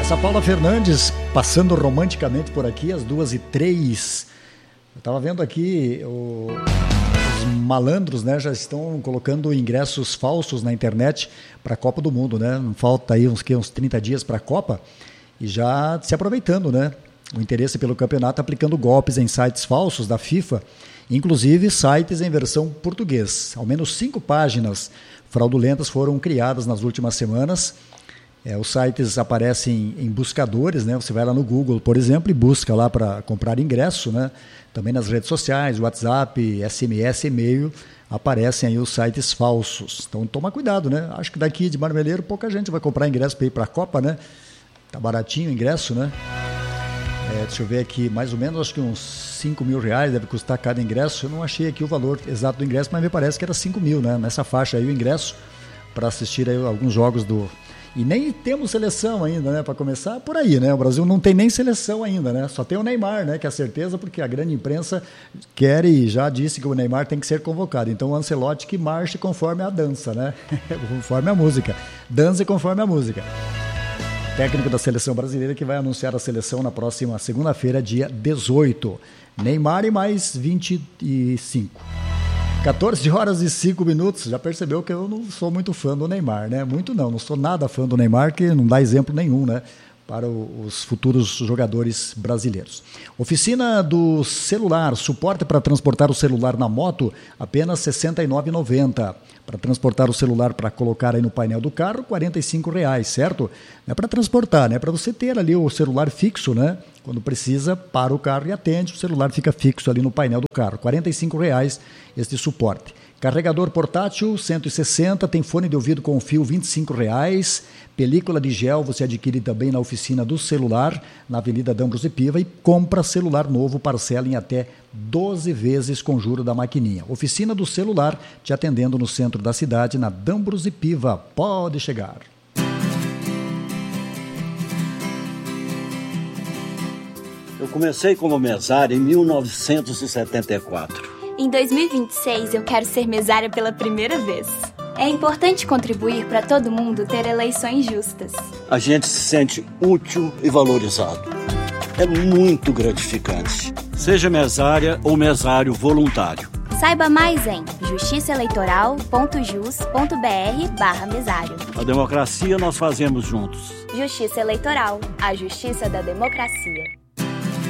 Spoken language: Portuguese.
Essa Paula Fernandes passando romanticamente por aqui, às 2h03. Eu estava vendo aqui, os malandros, né, já estão colocando ingressos falsos na internet para a Copa do Mundo, né? Não falta aí uns 30 dias para a Copa e já se aproveitando, né? O interesse pelo campeonato, aplicando golpes em sites falsos da FIFA, inclusive sites em versão português. Ao menos 5 páginas fraudulentas foram criadas nas últimas semanas. Os sites aparecem em buscadores, né? Você vai lá no Google, por exemplo, e busca lá para comprar ingresso, né? Também nas redes sociais, WhatsApp, SMS, e-mail, aparecem aí os sites falsos. Então toma cuidado, né? Acho que daqui de Marmeleiro pouca gente vai comprar ingresso para ir para a Copa, né? Tá baratinho o ingresso, né? Deixa eu ver aqui, mais ou menos, acho que uns 5 mil reais deve custar cada ingresso. Eu não achei aqui o valor exato do ingresso, mas me parece que era 5 mil, né? Nessa faixa aí o ingresso para assistir aí alguns jogos do... E nem temos seleção ainda, né? Para começar, por aí, né? O Brasil não tem nem seleção ainda, né? Só tem o Neymar, né? Que é a certeza, porque a grande imprensa quer e já disse que o Neymar tem que ser convocado. Então o Ancelotti que marche conforme a dança, né? Conforme a música. Dança conforme a música. Técnico da seleção brasileira que vai anunciar a seleção na próxima segunda-feira, dia 18. Neymar e mais 25. 14h05. Já percebeu que eu não sou muito fã do Neymar, né? Muito não sou nada fã do Neymar, que não dá exemplo nenhum, né? Para os futuros jogadores brasileiros. Oficina do celular, suporte para transportar o celular na moto, apenas R$ 69,90. Para transportar o celular para colocar aí no painel do carro, R$ 45,00, certo? Não é para transportar, né? É para você ter ali o celular fixo, né? Quando precisa, para o carro e atende, o celular fica fixo ali no painel do carro. R$ 45,00 este suporte. Carregador portátil, 160, tem fone de ouvido com fio, R$ 25,00. Película de gel você adquire também na oficina do celular, na Avenida Dambros e Piva, e compra celular novo, parcela em até 12 vezes com juro da maquininha. Oficina do celular, te atendendo no centro da cidade, na Dambros e Piva. Pode chegar. Eu comecei como mesário em 1974. Em 2026, eu quero ser mesária pela primeira vez. É importante contribuir para todo mundo ter eleições justas. A gente se sente útil e valorizado. É muito gratificante. Seja mesária ou mesário voluntário. Saiba mais em justiçaeleitoral.jus.br/mesário. A democracia nós fazemos juntos. Justiça Eleitoral, a justiça da democracia.